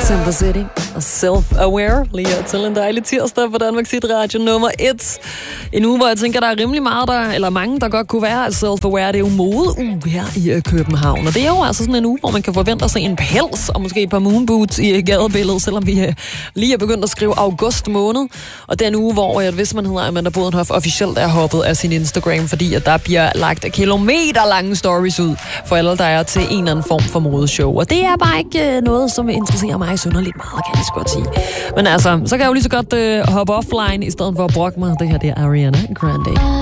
Simple City og Self-Aware lige her til en dejlig tirsdag på Danmarks Hit Radio nummer 1. En uge, hvor jeg tænker, der er rimelig meget, eller mange, der godt kunne være, at Self-Aware det er jo mode her i København. Og det er jo altså sådan en uge, hvor man kan forvente sig en pels og måske et par moonboots i gadebilledet, selvom vi lige er begyndt at skrive august måned. Og den uge, hvor hvis man hedder Amanda Bodenhoff officielt er hoppet af sin Instagram, fordi at der bliver lagt kilometer lange stories ud for alle, der er til en eller anden form for modeshow. Og det er bare ikke noget, som interesserer mig synderligt meget, kan jeg godt sige. Men altså, så kan jeg jo lige så godt hoppe offline, i stedet for at brokke mig. Det her, det er Ariana Grande.